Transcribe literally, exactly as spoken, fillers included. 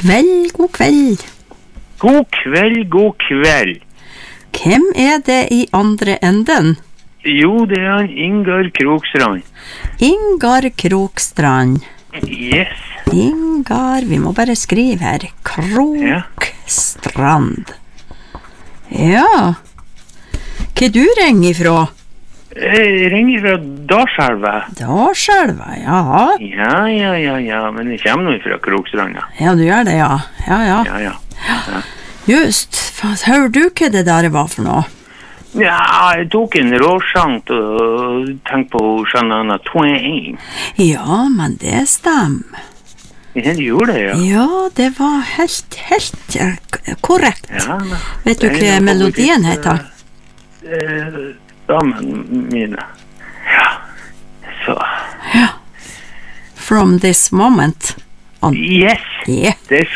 kveld, god kveld. God kveld, god kveld. Hvem er det i andre enden? Jo, det er han Ingar Krokstrand. Ingar Krokstrand. Yes. Ingar, vi må bare skrive her. Krokstrand. Ja. Hva du ringer ifra? Jeg ringer fra Dalselva. Dalselva, ja. Ja, ja, ja, ja, men jeg kommer nå fra Krokstrand, ja. Ja, du gjør det, ja. Ja, ja. Ja, ja. ja. Just, hører du hva det der var for noe? Ja, jeg tok en råsjank og tenkte på Shania Twain. Ja, men det stemmer. Ja, det gjorde det, ja. Ja, det var helt, helt ja, korrekt. Ja, men, vet du hva melodien heter? Eh, damen mine. Ja, så. Ja. From this moment on. Yes, Yeah. det